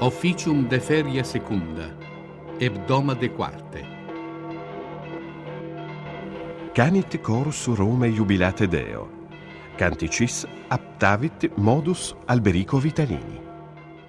Officium de feria secunda, hebdoma de quarte. Canit chorus Rome jubilate Deo. Canticis aptavit modus Alberico Vitalini.